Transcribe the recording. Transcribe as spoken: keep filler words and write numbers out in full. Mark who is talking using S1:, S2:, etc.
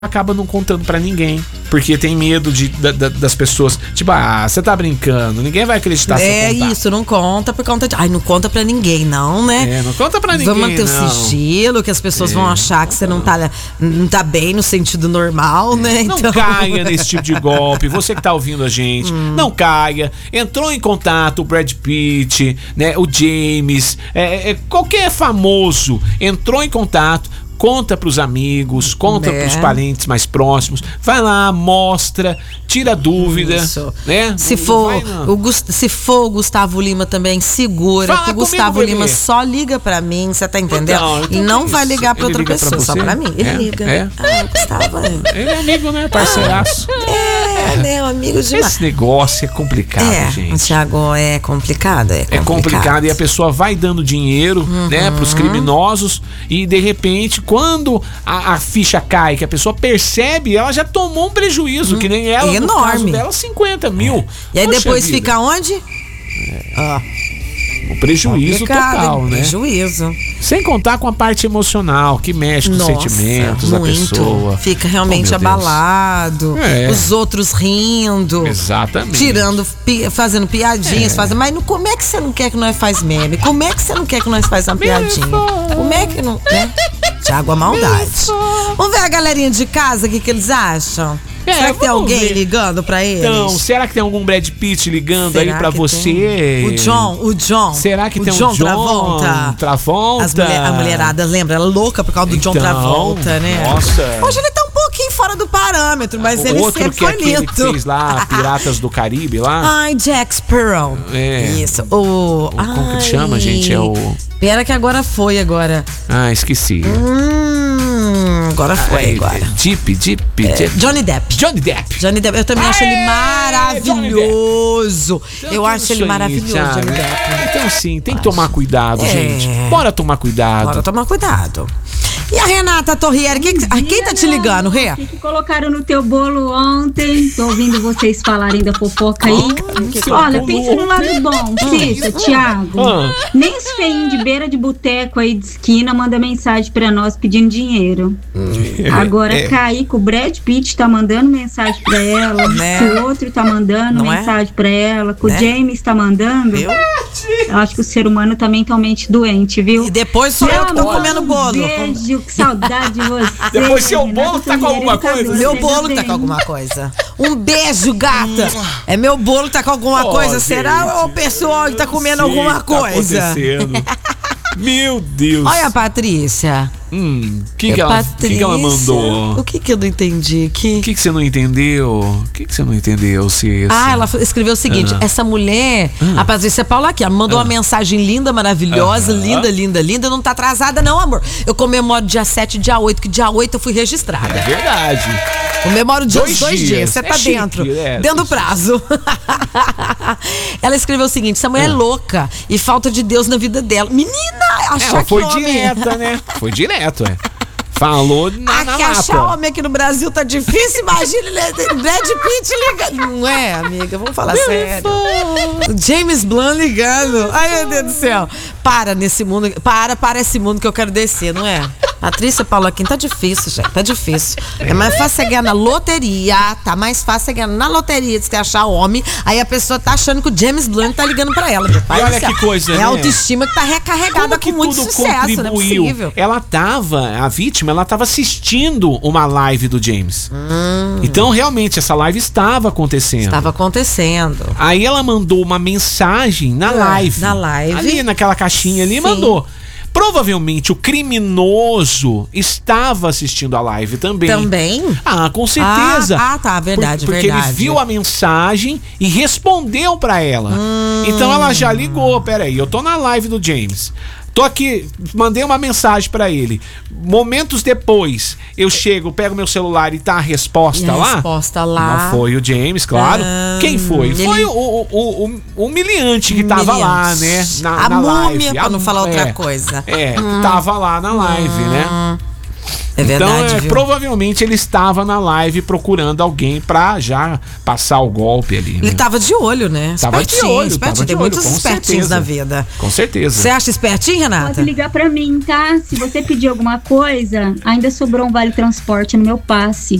S1: acaba não contando pra ninguém, porque tem medo de, da, da, das pessoas, tipo, ah, você tá brincando, ninguém vai acreditar se eu contar.
S2: É isso, não conta por conta de... Ai, não conta pra ninguém não, né?
S1: É, não conta pra ninguém,
S2: Vamos manter
S1: não.
S2: o sigilo, que as pessoas
S1: É.
S2: vão achar que você não tá, não tá bem no sentido normal, né?
S1: Não
S2: Então...
S1: caia nesse tipo de golpe. Você que tá ouvindo a gente, hum. não caia. Entrou em contato o Brad Pitt, né, o James, é, é, qualquer famoso entrou em contato. Conta pros amigos, conta
S2: é.
S1: pros parentes mais próximos. Vai lá, mostra, tira dúvida. Isso. Né?
S2: Se,
S1: não,
S2: for,
S1: não vai,
S2: o Gust- se for o Gustavo Lima também, segura.
S1: Fala
S2: que o
S1: comigo,
S2: Gustavo
S1: bebê.
S2: Lima só liga pra mim, você tá entendendo?
S1: Então, então
S2: e não vai
S1: isso?
S2: ligar pra
S1: Ele
S2: outra
S1: liga
S2: pessoa,
S1: pra
S2: só
S1: você?
S2: pra mim. Ele
S1: É?
S2: liga.
S1: É?
S2: Ah, Gustavo.
S1: Ele é amigo, né? Parceiraço.
S2: É, né? Um amigo demais.
S1: Esse negócio é complicado,
S2: é,
S1: gente.
S2: Thiago, é complicado, é complicado.
S1: É complicado e a pessoa vai dando dinheiro, uhum. né, pros criminosos e de repente, quando a, a ficha cai, que a pessoa percebe, ela já tomou um prejuízo, hum, que nem ela,
S2: enorme.
S1: No caso dela, cinquenta mil.
S2: É. E aí
S1: Poxa
S2: depois
S1: vida.
S2: Fica onde?
S1: É.
S2: Ah.
S1: O prejuízo
S2: complicado,
S1: total, né?
S2: Prejuízo.
S1: Sem contar com a parte emocional, que mexe com os
S2: Nossa,
S1: sentimentos
S2: muito.
S1: da pessoa.
S2: Fica realmente
S1: oh,
S2: abalado.
S1: É.
S2: Os outros rindo.
S1: Exatamente.
S2: Tirando, pi- fazendo piadinhas.
S1: É.
S2: Fazendo, mas não, como é que você não quer que nós faz meme? Como é que você não quer que nós faz uma piadinha? Como é que não... Né? Thiago, a maldade. Vamos ver a galerinha de casa, o que, que eles acham?
S1: É,
S2: será que tem alguém
S1: ver.
S2: ligando pra eles?
S1: Então, será que tem algum Brad Pitt ligando
S2: será
S1: aí pra você?
S2: Tem? O John, o John.
S1: Será que
S2: o
S1: tem
S2: John
S1: um John
S2: Travolta?
S1: Travolta?
S2: As mulher, a mulherada, lembra? Ela é louca por causa do
S1: então,
S2: John Travolta, né?
S1: Nossa.
S2: Hoje ele tá um pouquinho fora do parâmetro, mas
S1: o
S2: ele
S1: outro
S2: sempre
S1: que é
S2: foi
S1: aquele
S2: lindo.
S1: que fez lá Piratas do Caribe lá.
S2: Ai, Jack Sparrow.
S1: É.
S2: Isso. O,
S1: o como
S2: ai,
S1: que chama, gente? É o...
S2: Pera que agora foi, agora.
S1: Ah, esqueci.
S2: Hum, agora foi,
S1: Ai,
S2: agora.
S1: Deep, Deep,
S2: É,
S1: Deep.
S2: Johnny Depp.
S1: Johnny Depp.
S2: Johnny Depp. Eu também
S1: Ai,
S2: acho ele maravilhoso.
S1: Então,
S2: Eu acho ele
S1: aí,
S2: maravilhoso,
S1: sabe?
S2: Johnny Depp.
S1: Então sim, tem que tomar cuidado,
S2: É.
S1: gente. Bora tomar cuidado.
S2: Bora tomar cuidado. E a Renata Torriere, quem, a quem tá te ligando, Rê?
S3: O que, que colocaram no teu bolo ontem? Tô ouvindo vocês falarem da fofoca aí.
S1: que
S3: Olha,
S1: bolo
S3: pensa no lado bom. Cissa, Thiago.
S1: Ah.
S3: Nem os feinhos de beira de boteco aí de esquina manda mensagem pra nós pedindo dinheiro. Agora,
S1: É.
S3: Kaique, o Brad Pitt tá mandando mensagem pra ela.
S2: Né?
S3: Que o outro tá mandando
S2: Não é?
S3: mensagem pra ela. Que
S2: Né?
S3: o James tá mandando.
S2: Viu?
S3: Eu acho que o ser humano tá mentalmente doente, viu?
S2: E depois sou eu que tô
S3: Olha,
S2: comendo bolo.
S3: Beijo, que saudade de você.
S1: Depois seu
S3: Renata
S1: bolo tá com
S3: Torriere,
S1: alguma
S3: ele tá
S1: coisa?
S3: doido,
S2: Meu
S3: ele
S2: bolo
S3: tá
S2: tá com
S3: bem.
S2: alguma coisa. Um beijo, gata. É meu bolo que tá com alguma
S1: Oh,
S2: coisa.
S1: gente.
S2: Será ou o pessoal que tá comendo
S1: Sim,
S2: alguma
S1: tá
S2: coisa?
S1: acontecendo. Meu Deus.
S2: Olha a Patrícia.
S1: Hum, o que, que, ela, que, que ela mandou?
S2: O que que eu não entendi? Que...
S1: O que, que você não entendeu? O que, que você não entendeu, Cissa?
S2: Ah, ela escreveu o seguinte:
S1: Ah.
S2: essa mulher, a Patrícia Paula aqui, ela mandou uma mensagem linda, maravilhosa, linda, linda, linda. Não tá atrasada, não, amor. Eu comemoro dia sete e dia oito, que dia oito eu fui registrada.
S1: É verdade.
S2: Comemoro dia
S1: Dois
S2: dois, dois
S1: dias.
S2: dias. Você
S1: É
S2: tá
S1: chique,
S2: dentro.
S1: é.
S2: Dentro do prazo. Ela escreveu o seguinte: essa mulher é louca e falta de Deus na vida dela. Menina, achar
S1: Ela
S2: que
S1: foi
S2: homem...
S1: direta, né? Foi direto, é. Falou na, na
S2: Aqui achar
S1: lata.
S2: homem aqui no Brasil tá difícil, imagina ele Brad Pitt ligando. Não é, amiga? Vamos falar sério. James Blunt ligando. Ai, meu Deus do céu. Para nesse mundo, para, para esse mundo que eu quero descer, não é? Patrícia Paula Quim, tá difícil, gente, tá difícil. É mais fácil você ganhar na loteria, tá mais fácil você ganhar na loteria de você achar homem, aí a pessoa tá achando que o James Blunt tá ligando pra ela. Meu pai
S1: E olha
S2: do céu.
S1: que coisa,
S2: É
S1: né?
S2: a autoestima que tá recarregada
S1: Como que
S2: com muito
S1: tudo
S2: sucesso,
S1: contribuiu?
S2: não é possível.
S1: Ela tava, a vítima, ela tava assistindo uma live do James.
S2: Hum.
S1: Então, realmente, essa live estava acontecendo.
S2: Estava acontecendo.
S1: Aí ela mandou uma mensagem na
S2: É,
S1: live.
S2: na live.
S1: Ali naquela caixinha ali,
S2: Sim.
S1: mandou. Provavelmente o criminoso estava assistindo a live também.
S2: Também?
S1: Ah, com certeza.
S2: Ah, ah, tá, verdade,
S1: Por- porque
S2: verdade.
S1: ele viu a mensagem e respondeu pra ela.
S2: Hum.
S1: Então ela já ligou, peraí, eu tô na live do James. Tô aqui, mandei uma mensagem pra ele. Momentos depois, eu chego, pego meu celular e tá a resposta
S2: E a
S1: lá.
S2: resposta lá.
S1: Não foi o James, claro.
S2: Ah,
S1: Quem foi?
S2: ele-
S1: Foi o, o, o, o, o humilhante que tava lá, né? Na,
S2: A
S1: na
S2: múmia,
S1: live.
S2: pra
S1: A-
S2: não falar outra
S1: é,
S2: coisa.
S1: É, que tava lá na live, né?
S2: É verdade,
S1: Então, é,
S2: viu?
S1: provavelmente ele estava na live procurando alguém pra já passar o golpe ali.
S2: Ele
S1: né?
S2: tava de olho, né?
S1: Tava de
S2: Espertinho,
S1: olho,
S2: espertinho.
S1: tava de
S2: Tem
S1: olho,
S2: muitos
S1: com
S2: espertinhos
S1: certeza.
S2: na vida.
S1: Com certeza.
S2: Você acha espertinho, Renata?
S3: Pode ligar pra mim, tá? Se você pedir alguma coisa, ainda sobrou um vale transporte no meu passe.